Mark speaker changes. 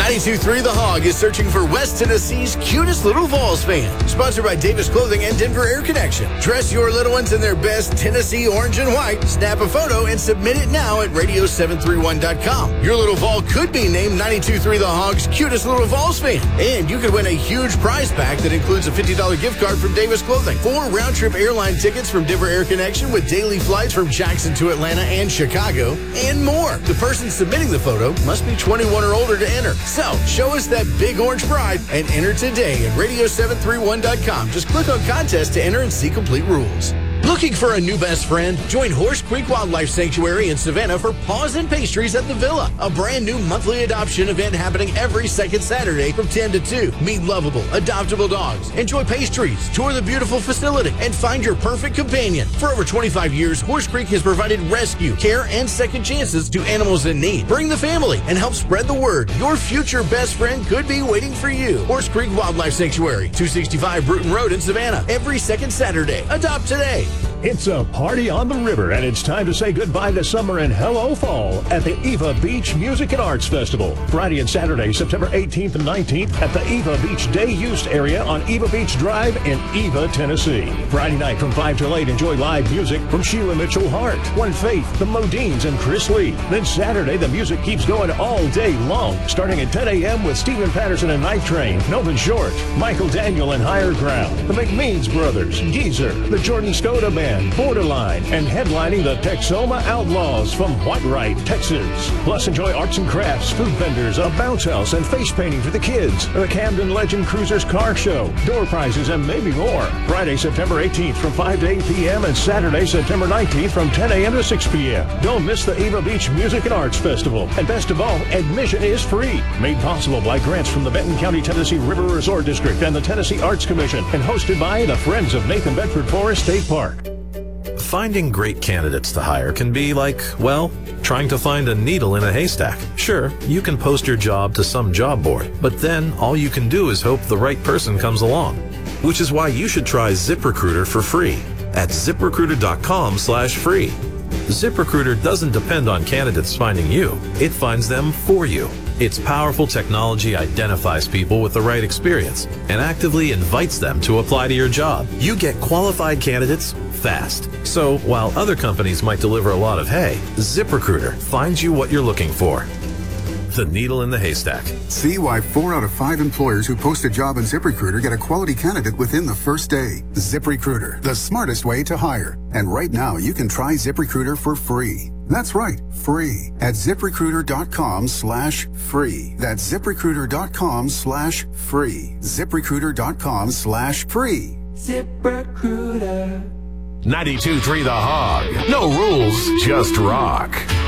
Speaker 1: 92.3 The Hog is searching for West Tennessee's cutest little Vols fan. Sponsored by Davis Clothing and Denver Air Connection. Dress your little ones in their best Tennessee orange and white. Snap a photo and submit it now at radio731.com. Your little Vol could be named 92.3 The Hog's cutest little Vols fan. And you could win a huge prize pack that includes a $50 gift card from Davis Clothing, 4 round-trip airline tickets from Denver Air Connection with daily flights from Jackson to Atlanta and Chicago, and more. The person submitting the photo must be 21 or older to enter. So, show us that big orange pride and enter today at radio731.com. Just click on contest to enter and see complete rules. Looking for a new best friend? Join Horse Creek Wildlife Sanctuary in Savannah for Paws and Pastries at the Villa, a brand new monthly adoption event happening every second Saturday from 10 to 2. Meet lovable, adoptable dogs, enjoy pastries, tour the beautiful facility, and find your perfect companion. For over 25 years, Horse Creek has provided rescue, care, and second chances to animals in need. Bring the family and help spread the word. Your future best friend could be waiting for you. Horse Creek Wildlife Sanctuary, 265 Bruton Road in Savannah, every second Saturday. Adopt today.
Speaker 2: It's a party on the river, and it's time to say goodbye to summer and hello fall at the Eva Beach Music and Arts Festival. Friday and Saturday, September 18th and 19th at the Eva Beach Day Use area on Eva Beach Drive in Eva, Tennessee. Friday night from 5 till 8, enjoy live music from Sheila Mitchell-Hart, One Faith, the Modines, and Chris Lee. Then Saturday, the music keeps going all day long, starting at 10 a.m. with Stephen Patterson and Night Train, Novin Short, Michael Daniel and Higher Ground, the McMeans Brothers, Geezer, the Jordan Skoda Band, Borderline, and headlining the Texoma Outlaws from Whitewright, Texas. Plus, enjoy arts and crafts, food vendors, a bounce house, and face painting for the kids, the Camden Legend Cruisers Car Show, door prizes, and maybe more. Friday, September 18th from 5 to 8 p.m. and Saturday, September 19th from 10 a.m. to 6 p.m. Don't miss the Eva Beach Music and Arts Festival. And best of all, admission is free. Made possible by grants from the Benton County, Tennessee River Resort District and the Tennessee Arts Commission, and hosted by the Friends of Nathan Bedford Forest State Park.
Speaker 3: Finding great candidates to hire can be like, well, trying to find a needle in a haystack. Sure, you can post your job to some job board, but then all you can do is hope the right person comes along. Which is why you should try ZipRecruiter for free at ZipRecruiter.com/free. ZipRecruiter doesn't depend on candidates finding you. It finds them for you. Its powerful technology identifies people with the right experience and actively invites them to apply to your job. You get qualified candidates fast. So while other companies might deliver a lot of hay, ZipRecruiter finds you what you're looking for. The needle in the haystack.
Speaker 4: See why 4 out of 5 employers who post a job in ZipRecruiter get a quality candidate within the first day. ZipRecruiter, the smartest way to hire. And right now, you can try ZipRecruiter for free. That's right, free at ZipRecruiter.com/free. That's ZipRecruiter.com/free. ZipRecruiter.com/free.
Speaker 5: ZipRecruiter.
Speaker 6: 92.3 The Hog. No rules, just rock.